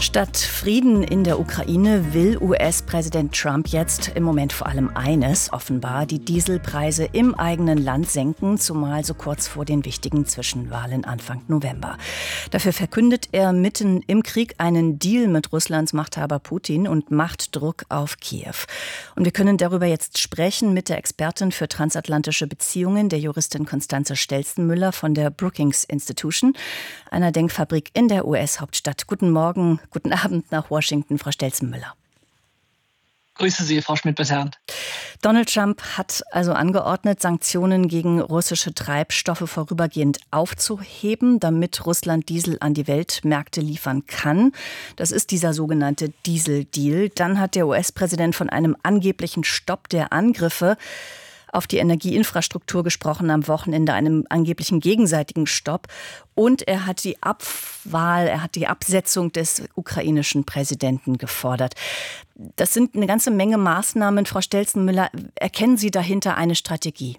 Statt Frieden in der Ukraine will US-Präsident Trump jetzt im Moment vor allem eines, offenbar die Dieselpreise im eigenen Land senken, zumal so kurz vor den wichtigen Zwischenwahlen Anfang November. Dafür verkündet er mitten im Krieg einen Deal mit Russlands Machthaber Putin und macht Druck auf Kiew. Und wir können darüber jetzt sprechen mit der Expertin für transatlantische Beziehungen, der Juristin Constanze Stelzenmüller von der Brookings Institution, einer Denkfabrik in der US-Hauptstadt. Guten Morgen. Guten Abend nach Washington, Frau Stelzenmüller. Grüße Sie, Frau Schmidt-Bessern. Donald Trump hat also angeordnet, Sanktionen gegen russische Treibstoffe vorübergehend aufzuheben, damit Russland Diesel an die Weltmärkte liefern kann. Das ist dieser sogenannte Diesel-Deal. Dann hat der US-Präsident von einem angeblichen Stopp der Angriffe auf die Energieinfrastruktur gesprochen am Wochenende, einem angeblichen gegenseitigen Stopp. Und er hat die Absetzung des ukrainischen Präsidenten gefordert. Das sind eine ganze Menge Maßnahmen. Frau Stelzenmüller, erkennen Sie dahinter eine Strategie?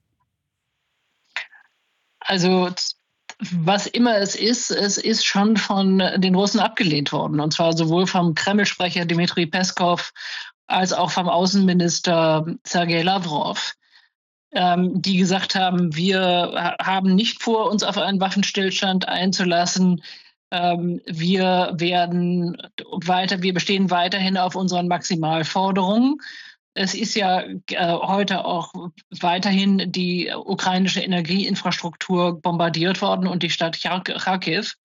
Also, was immer es ist schon von den Russen abgelehnt worden. Und zwar sowohl vom Kreml-Sprecher Dmitri Peskov als auch vom Außenminister Sergei Lavrov, die gesagt haben, wir haben nicht vor, uns auf einen Waffenstillstand einzulassen. Wir bestehen weiterhin auf unseren Maximalforderungen. Es ist ja heute auch weiterhin die ukrainische Energieinfrastruktur bombardiert worden und die Stadt Kharkiv.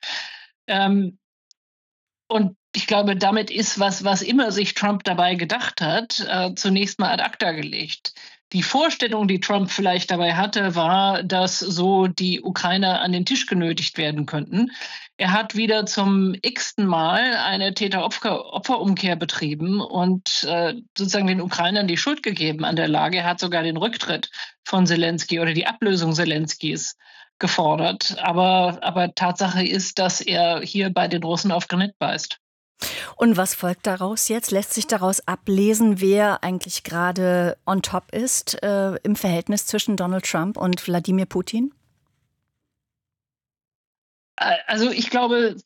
Und ich glaube, damit ist was immer sich Trump dabei gedacht hat, zunächst mal ad acta gelegt. Die Vorstellung, die Trump vielleicht dabei hatte, war, dass so die Ukrainer an den Tisch genötigt werden könnten. Er hat wieder zum x-ten Mal eine Täter-Opfer-Umkehr betrieben und sozusagen den Ukrainern die Schuld gegeben an der Lage. Er hat sogar den Rücktritt von Zelensky oder die Ablösung Zelenskys gefordert. Aber Tatsache ist, dass er hier bei den Russen auf Granit beißt. Und was folgt daraus jetzt? Lässt sich daraus ablesen, wer eigentlich gerade on top ist im Verhältnis zwischen Donald Trump und Wladimir Putin? Also ich glaube,